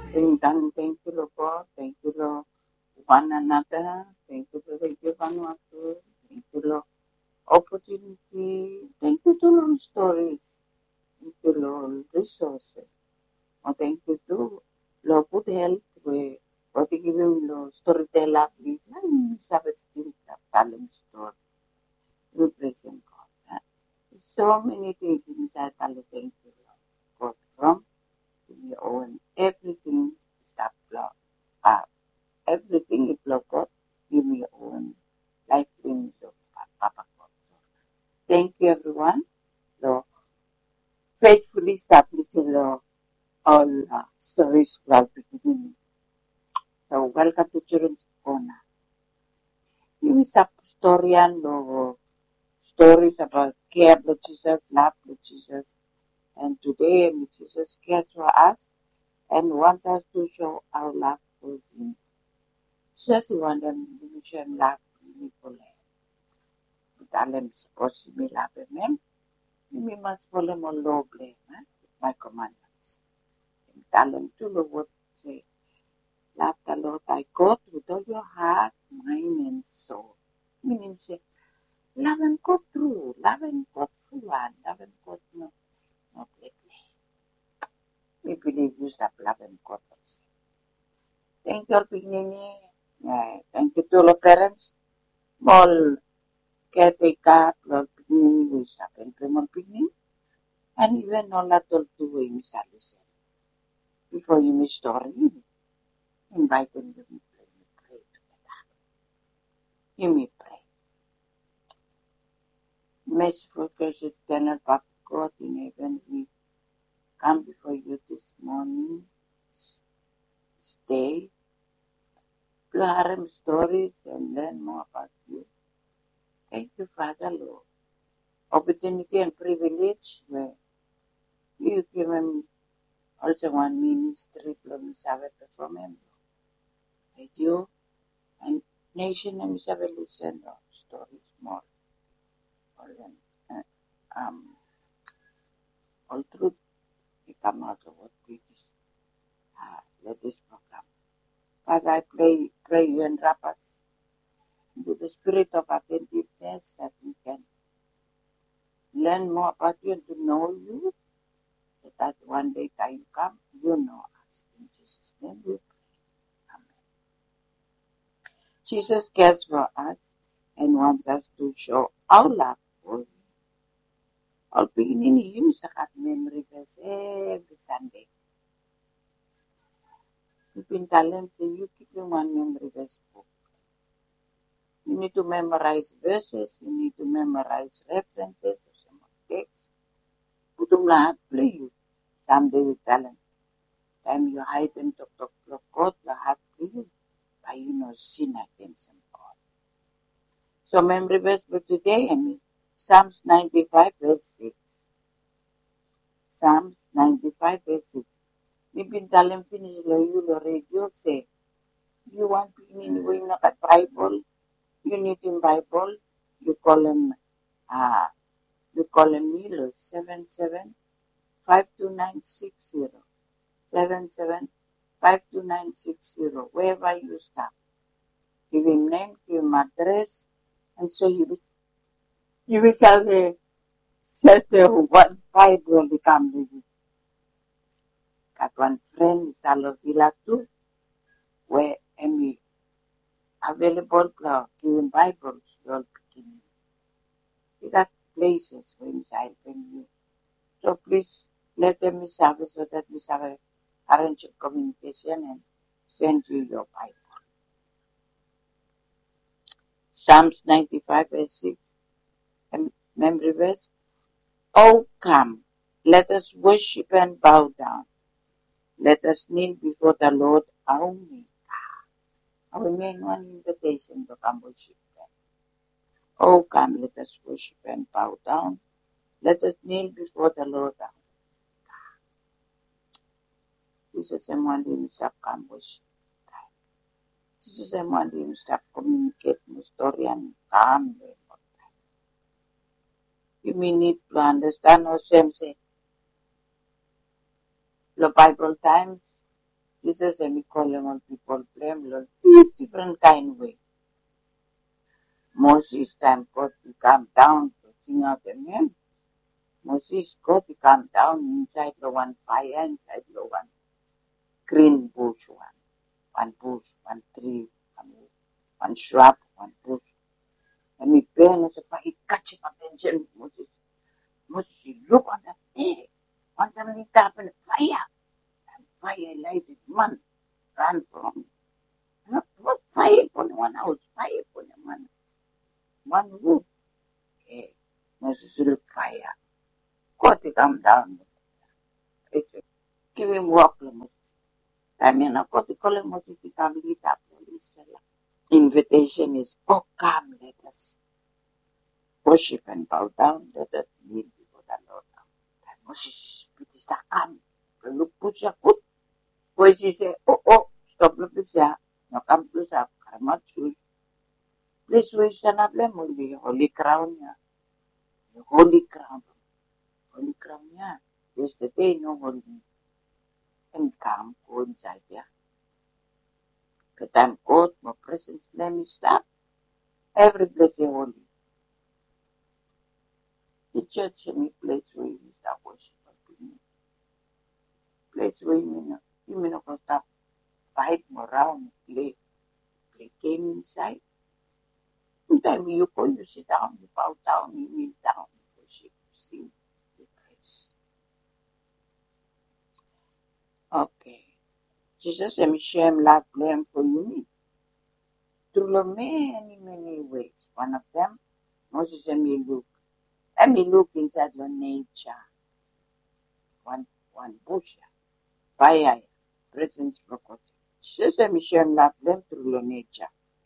Thank you, Lord God. Thank you, Lord, one another. Thank you for the given water. Thank you, Lord, opportunity. Thank you, to Lord, stories. Thank you, Lord, resources. Oh, thank you, to Lord, good health. We what you give him, Lord, storyteller. We have a still talent story. We praise him, God. So many things inside talent. Thank you, Lord. God, from your own everything. Stop, Lord. Everything is Lord God. Give me your own life dreams of Papa God. Thank you, everyone. Lord, faithfully established all stories from beginning. So, welcome to Children's Corner. You is a historian or stories about care of Jesus, love of Jesus. And today, Jesus cares for us and wants us to show our love for Him. Jesus wants them to show love for Him. Talem possible love Him. We must follow my law, my commandments. Tell them to the word say, love the Lord thy God with all your heart, mind, and soul. Meaning say, love and God true, love and God full one, love and God not lately. We believe you stop love and God also. Thank you, Pignini. Thank you to all parents. All caretaker, Lord Pignini, we stop and Premol Pignini. And even all that all two way, Mr. Listen. Before you miss story, invite them to me, pray together. You may pray. Merciful, gracious, eternal Papa God in heaven, we come before you this morning, this day, to harem stories and learn more about you. Thank you, Father, Lord. Opportunity and privilege where you give him also one ministry from Sabbath from him. Radio and nation and Sabbath listen stories more. All truth we come out of what we let this program. Father, I pray you and wrap us into the spirit of attentiveness that we can learn more about you and to know you, so that one day time come, you know us. In Jesus' name we pray. Amen. Jesus cares for us and wants us to show our love for him. All beginning you sakat memory verse every Sunday. You've been talented, you keep one memory verse book. You need to memorize verses, you need to memorize references of some text. Put them lahat play you. Someday with talent. Time you hide and talk God, lahat play you. By you know sin against God. So memory verse for today, Psalms 95 verse 6. Psalms 95 verse 6. You've been talent finish you radio say. You want to anyway look at Bible, you need in Bible, you call him Milo 77-52960. 77-52960. Wherever you stop. Give him name, give him address, and so you will have a set one Bible become with you. Got one friend, Mr. Lovila too, where Emmy available give him Bibles, you're picking. You got places where inside when you. So please let them have it so that we have a arrange communication and send you your Bible. Psalms 95 verse 6, memory verse. Oh, come, let us worship and bow down. Let us kneel before the Lord our Maker. Our main one invitation to come worship Him. Oh, come, let us worship and bow down. Let us kneel before the Lord our Maker. This is someone who stop come worship. This is someone who stop communicate with story and calm. You may need to understand or same say. The Bible times Jesus semicolon on people blame Lord different kind way. Moses time God to come down to sing out the name. Moses God to come down inside the one fire, inside the one green bush one bush, one tree, one shrub, one bush. And me burn as if I catch up and Moses. Moses, you look on the air. Once something happened, fire. And fire lighted man ran from. Not fire upon one house, fire upon one roof. Okay. Moses look fire. God to come down. It's a, give him walk. I mean, I got to call him Moses to come lead up. Invitation is, oh, come, let us worship and bow down. Let us kneel before the Lord. And Moses, Peter, come. Look, push your foot. Boy, she said, oh, stop, look, this here. No, come, please, up. Come out, please, we shall not blame only holy crown, yeah. The holy crown. Holy crown, yeah. Yesterday, no holy. And come, go inside, yeah. But I'm God, my presence, name is that. Every place is holy. The church is a place where you start worshiping. Place where you may not go stop fight around, play game inside. Sometimes you go, you sit down, you bow down, you kneel down, you worship, you sing, you praise. Okay. Jesus let me share love blame for you. Through many ways. One of them, Moses let me look inside your nature. One bush, fire, presence property. Jesus let me share love blame through your nature.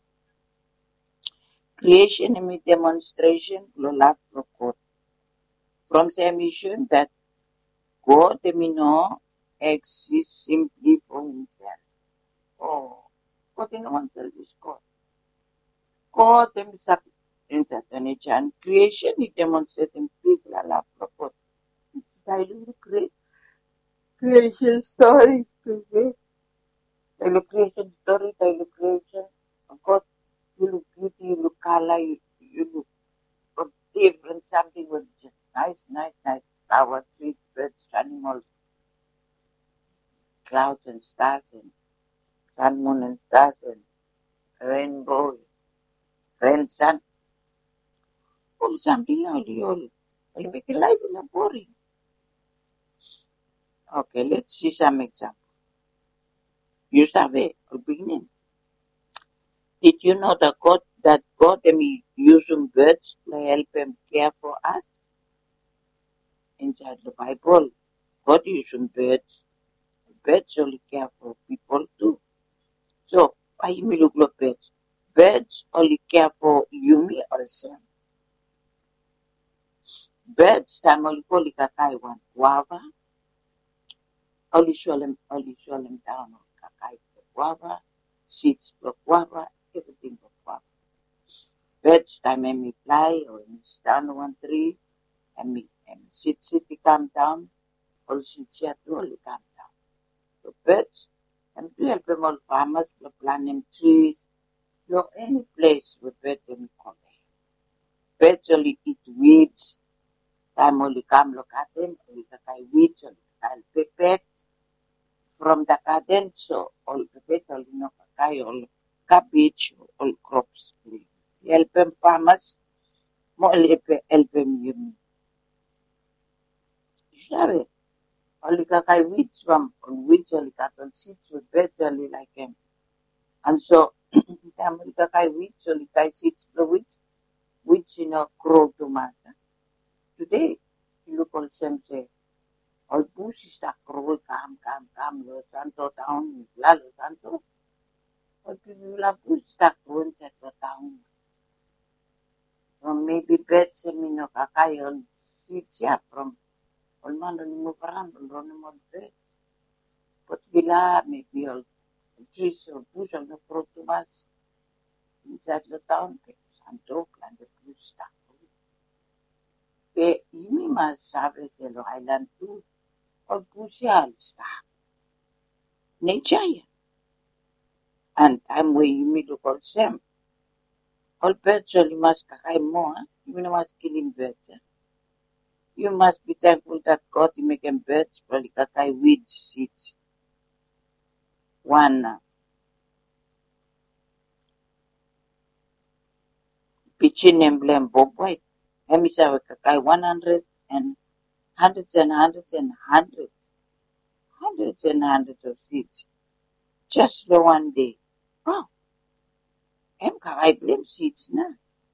Creation and demonstration, love for God. From the mission that God know exists simply for himself. Oh, God in oneself is God. God himself in the nature and creation he demonstrates in people love for God. It's creation story. The creation story, the creation of God. You look beauty, you look color, you look different, something was just nice. Flower, trees, birds, animals, clouds and stars and sun, moon and stars and rainbow, rain, sun. All something all will make life in a boring. Okay, let's see some example. You sabe, beginning. Did you know that God using birds to help him care for us? Inside the Bible, God using birds. Birds only care for people too. So, why you look at birds? Birds only care for you, me, also. Birds, time only call it a Taiwan guava, only show them down on Kakai guava, seeds for guava, everything for guava. Birds, time and me fly or me stand on one tree and me sit, they come down, or sit here too, only come down. So birds, and do help them all farmers to plant them trees, any place where birds them come. Birds only eat weeds. Time only come look at them, only kakai weeds, only kakai pepper from the garden, so all pepper, only no kakai, all cabbage, all crops. Help them farmers, more help them you. Sabe? Only kakai weeds from weeds, only cattle seeds with birds, only like them. And so, time only kakai weeds, only kakai seeds, the weeds, grow too much. Today, you look all same say. All bush está cruel, Los Santo town, Los Santo. All people la bush está cruel, Santo town. From maybe beds, no kakay, all seeds, yeah, from all man, no move around, all no more bed. But villa, maybe all trees or bush, all no grow too much inside the town, Santo, and the bush está cruel. But you must have a island too, all bush, yeah, está. nature. And time where you meet look all same. All birds only must kakai more. You must killing birds. You must be thankful that God is making birds probably kakai weed seeds. One pitching emblem Bob White. Hemisawa kakai 100 and hundreds and hundreds and hundreds of seeds. Just the one day. Oh, em kakai blame seeds na.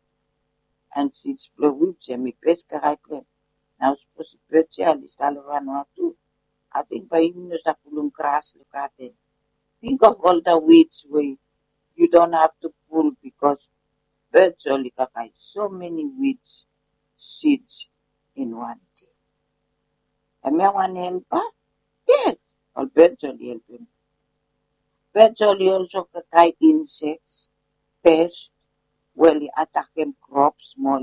And seeds blow whips and me best kakai blame. Now supposed to birds at least all around one too. I think by even the pulling grass look at it. Think of all the weeds where you don't have to pull because birds only kakai so many weeds seeds in one day. And me one helper? Yes. All birds only helping. Birds only also kakai insects, pests, well attack them crops more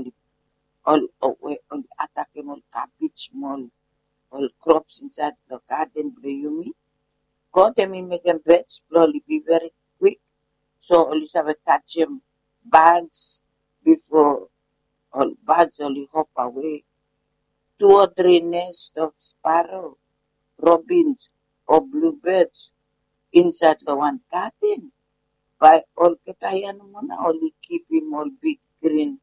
all attack them all cabbage more all crops inside the garden do you mean? God them make them birds slowly be very quick. So always have a touch them bags before all birds only hop away. 2 or 3 nests of sparrow, robins, or bluebirds inside the one garden. By all ketayan mo na only keep him all big green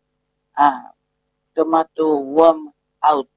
tomato worm out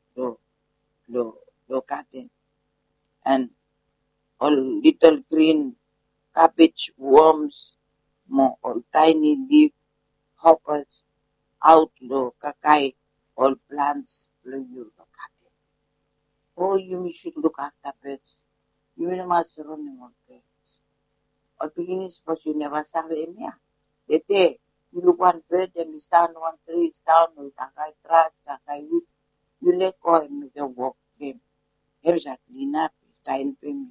the garden and all little green cabbage worms more all tiny leaf hoppers out lo kakai all plants lo you lo garden. Oh, you should look after pets. You must running on pets. Or beginning suppose you never saw him here. They say you look one bird and you stand one tree, stand with kakai grass, kakai wheat. You let go and make them walk them. Here's a clean up, style family.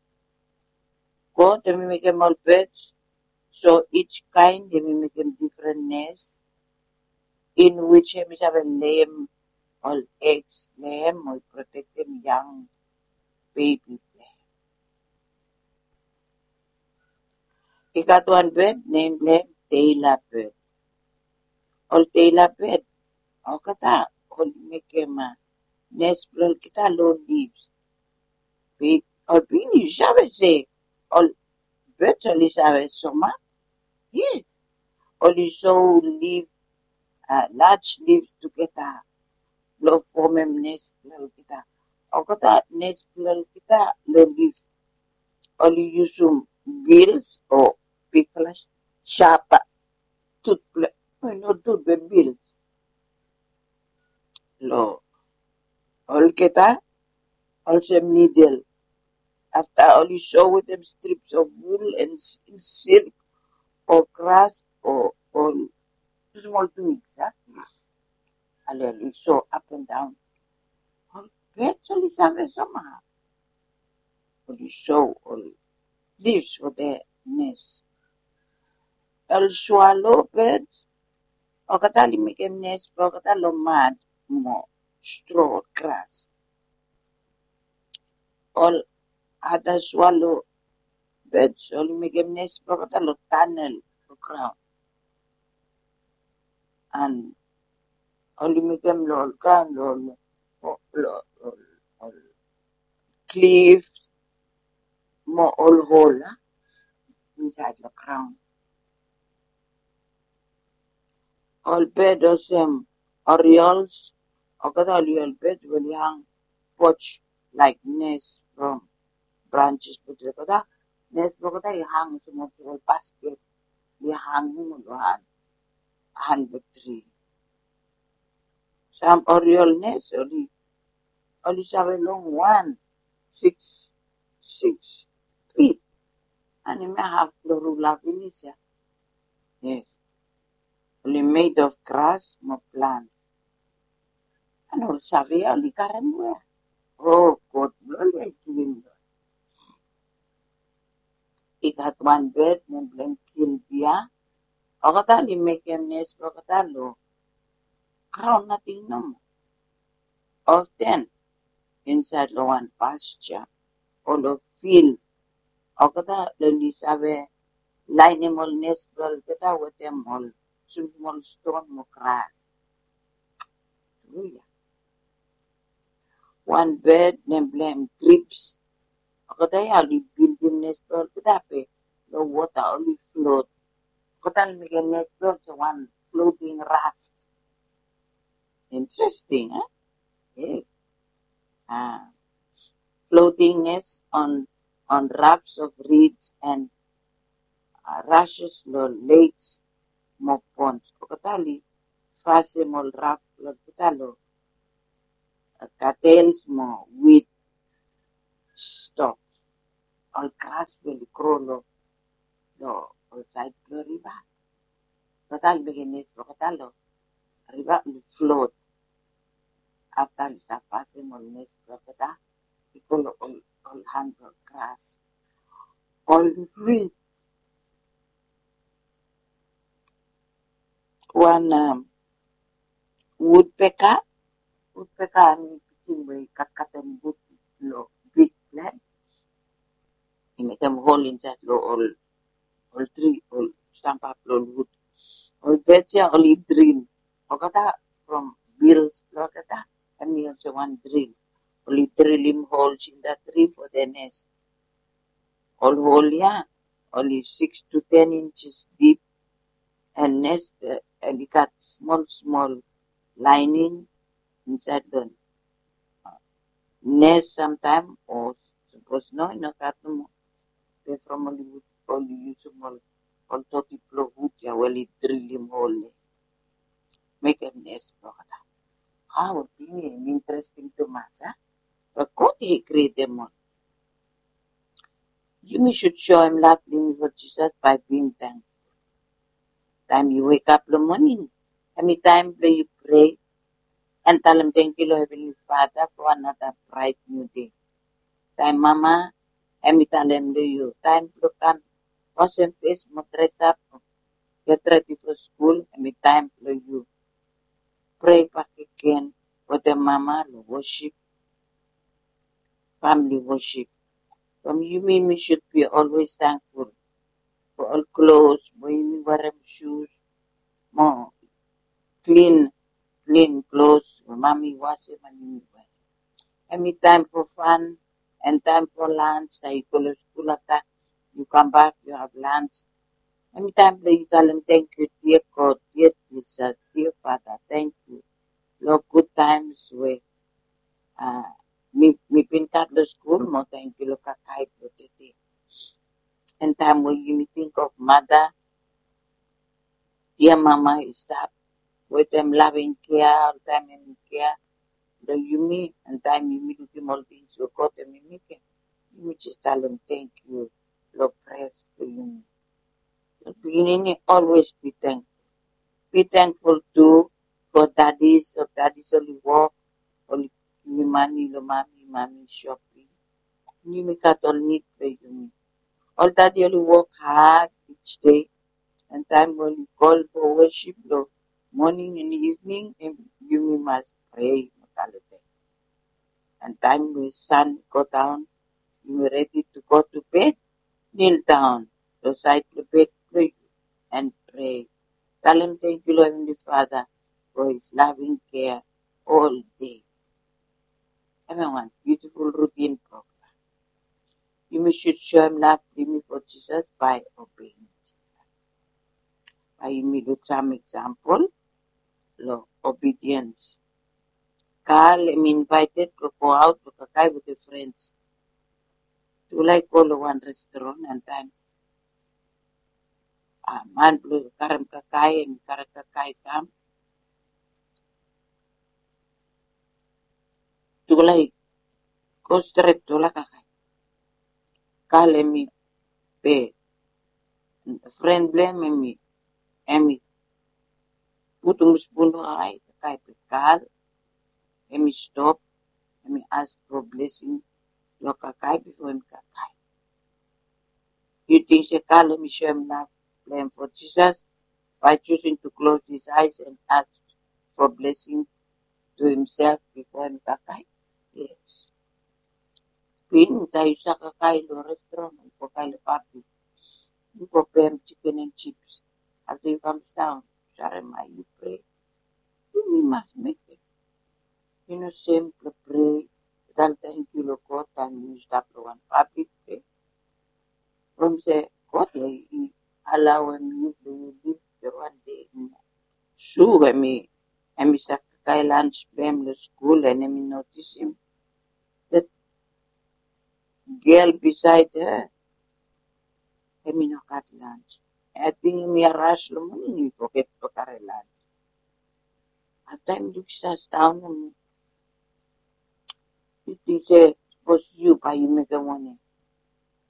Go, they will make them all birds. So each kind, they will make them different nests, in which they have a lamb, all eggs, lamb, or protect them young baby. He got one bird named lamb, Taylor bird. All Taylor bird, all kata, all make them nest, all kita low leaves. All being you shall say, all birds only have summer. Yes. Only so leave large leaves together. Lo form nest plal kita. O kata nest plal kita lo leaf. Only use some bills or pickles sharp tooth plal. No tooth the bills. Lo all kita also needle. After only show with them strips of wool and silk or grass or small twigs. And so up and down. Eventually, some summer. Only show all leaves for their nest. El swallow birds, o katali make them nest, o katalo mad more straw grass. All other swallow birds only make them nest, o katalo tunnel for ground. And only make them low ground, cliff, more all hole inside the ground. All birds or same orioles, o katalo birds will hang perch like nests from branches betul nest bokota ihang semua basket ihang muluhan hand tree some oriole nest only have long 6 feet and it may have florula vinicia. Yes, only made of grass more plants and also have only karamware. Oh God, bloody killing. It had one bird named Kildia. Okatali make a nest okatalo. Crown nothing no more. Often inside the one pasture or the field Okata loni sabe line mol nest ball kata wote mol small stone mo grass. One bird named blame grips. Okata ya li building nest ball kata pe the water only float. Okata make a nest ball to one floating raft. Interesting, huh? Yes. Ah, floating nest on rafts of reeds and rushes lo lakes mo ponds. Okatali fase mo raft lo kitalo cattails mo with stock all grass will grow lo side lo river. Total beginnes okatalo river will float after the fase mo nest okata ikolo all handle grass all reed one woodpecker ni pitching way kakatan book lo big lab. You make them hole inside lo all tree all stamp up lo wood. All betcha only drill. Okata from bills lokata and me also one drill. Only drill him holes in the tree for the nest. All hole yeah, only 6 to 10 inches deep and nest and it got small lining inside the nest sometime or suppose no got no they from only use all 30 flow wood yeah well it drill him hole make a nest lokata. How interesting to masa. But God he create them all. You should show him love for Jesus by being thankful. Time you wake up in the morning, every time you pray and tell him thank you, Lord Heavenly Father, for another bright new day. Time mama, every tell him you. Time look and wash him face, dress up, get ready for school, every time you. Pray back again for the mama, worship, family worship. From you, we should be always thankful for all clothes, we wear shoes, more clean clothes, mommy wash them and you wear. Any time for fun and time for lunch, like you go to school after, you come back, you have lunch. Any time that you tell them thank you, dear God, dear Jesus, dear Father, thank you. Lord, good times where me been cut the school, more thank you, look at and time when you think of mother, dear mama, is that with them loving care, all time and care, the you me, and time you me looking all things you got them in making. You just tell them thank you, Lord, praise for you. The beginning always be thankful. Be thankful too for daddies, of daddies only work, only money, lo mommy shopping. You make out all need for you. All daddy only work hard each day. And time when you call for worship, morning and evening, and you must pray. And time when sun go down, you are ready to go to bed, kneel down, beside the bed, pray and pray. Tell him thank you, Lord Heavenly Father, for his loving care all day. Everyone, beautiful routine program. You should show him love for Jesus by obeying. By you some example. Obedience. Carl am invited to go out to Kakai with the friends. To like all one restaurant and time. Man blue karam Kakai and Karakakai come. To like go straight to la Kakai. Carl me pay. Friend blame me. Emi. Putung spoon ay Kakai pe Carl. Emi stop. Emi ask for blessing. Lo Kakai before him Kakai. You think she Carl me show him love. Blame for Jesus by choosing to close his eyes and ask for blessing to himself before him Kakai? Yes. Pin tayo sa kakailo restaurant, po kailo party. Po PM chicken and chips. After you comes down, Sharema, you pray. You must make it. You know, simple pray. Dan thank you, Lord, and you stop the one public pray. From say, God, he allow me to live the one day. Sure, me sa kailan family school and me notice him. That girl beside her, me no cut lunch. I think me a rush lo mo ni forget to carry lunch. At time looks us down and it is supposed you buy you make the money.